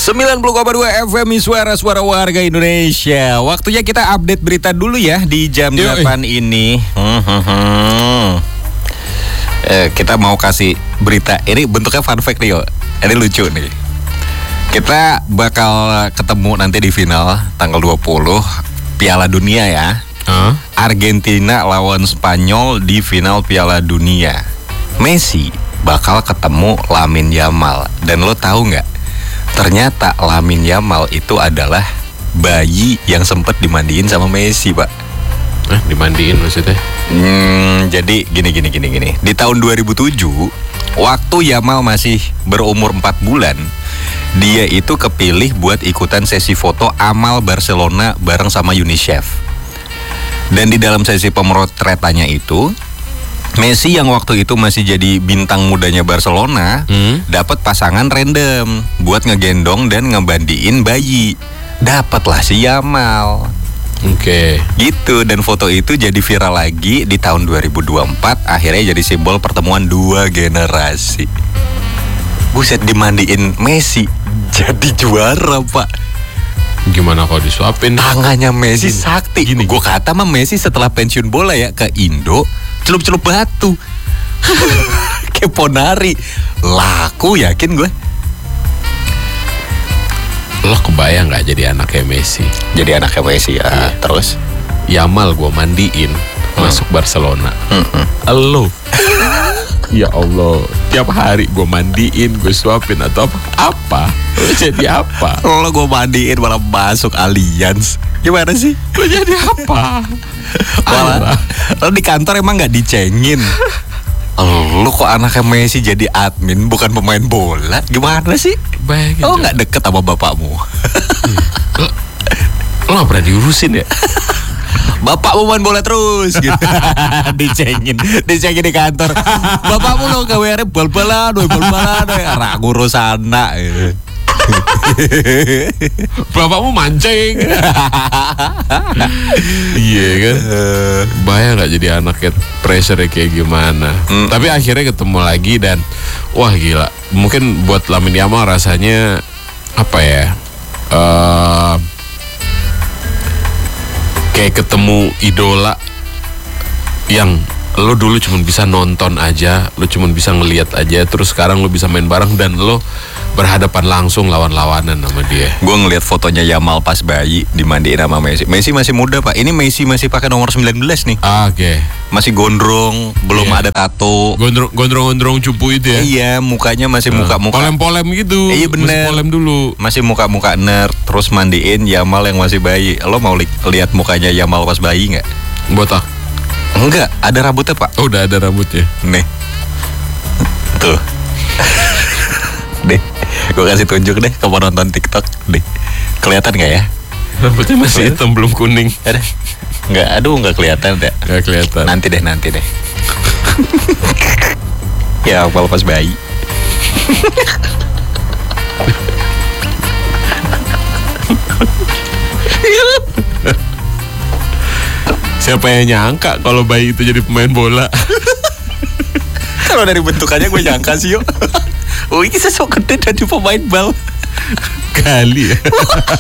90,2 FM suara warga Indonesia. Waktunya kita update berita dulu ya di jam 8 ini. Kita mau kasih berita. Ini bentuknya fun fact nih, yo. Ini lucu nih. Kita bakal ketemu nanti di final tanggal 20 Piala Dunia ya. Argentina lawan Spanyol di final Piala Dunia. Messi bakal ketemu Lamine Yamal. Dan lo tahu nggak? Ternyata Lamine Yamal itu adalah bayi yang sempat dimandiin sama Messi, Pak. Dimandiin maksudnya? Jadi gini. Di tahun 2007, waktu Yamal masih berumur 4 bulan, dia itu kepilih buat ikutan sesi foto amal Barcelona bareng sama UNICEF. Dan di dalam sesi pemotretannya itu, Messi yang waktu itu masih jadi bintang mudanya Barcelona dapat pasangan random buat ngegendong dan ngebandiin bayi. Dapatlah si Yamal. Oke. Gitu, dan foto itu jadi viral lagi di tahun 2024. Akhirnya jadi simbol pertemuan dua generasi. Buset, dimandiin Messi jadi juara, Pak. Gimana kalau disuapin? Tangannya Messi sakti. Gue kata mah Messi setelah pensiun bola ya ke Indo celup-celup batu. Kayak Ponari. Laku, yakin gue. Lo kebayang gak jadi anaknya Messi? Jadi anaknya Messi ya. Iya. Terus Yamal gue mandiin masuk Barcelona. Lo ya Allah, tiap hari gue mandiin, gue suapin atau apa? Lo jadi apa? lo gue mandiin malah masuk Allianz. Gimana sih? Lo jadi apa? Malah lo di kantor emang gak dicengin? Lo kok anaknya Messi jadi admin bukan pemain bola? Gimana sih? Bayangin Lo gak deket sama bapakmu? Lo gak pernah diurusin ya? Bapakmu main bola terus gitu. Dicengin di kantor. Bapakmu lo gawe bal-balan, ra ngurus anak gitu. Bapakmu mancing. Iya kan? Bayang gak jadi anaknya, pressure kayak gimana. Tapi akhirnya ketemu lagi dan wah gila. Mungkin buat Lamine Yamal rasanya apa ya, kayak ketemu idola yang lo dulu cuma bisa nonton aja, lo cuma bisa ngelihat aja, terus sekarang lo bisa main bareng dan lo berhadapan langsung lawan-lawanan sama dia. Gue ngeliat fotonya Yamal pas bayi dimandiin sama Messi. Messi masih muda, Pak. Ini Messi masih pakai nomor 19 nih. Oke. Masih gondrong, belum ada tato. Gondrong cupu itu ya. Iya, mukanya masih muka-muka polem-polem gitu. Iya bener. Masih polem dulu. Masih muka-muka nerd. Terus mandiin Yamal yang masih bayi. Lo mau lihat mukanya Yamal pas bayi nggak? Botak? Enggak, ada rambutnya, Pak. Oh, udah ada rambutnya. Nih. Tuh. Deh, gue kasih tunjuk deh ke penonton TikTok deh. Kelihatan nggak ya? Rambutnya masih hitam, belum kuning. Ada? Nggak kelihatan deh. Nggak kelihatan. Nanti deh. Ya, Yamal pas bayi. Siapa yang nyangka kalau bayi itu jadi pemain bola? Kalau dari bentukannya gue nyangka sih, yuk. Oh, ini sesok gede jadi pemain bal. Kali ya.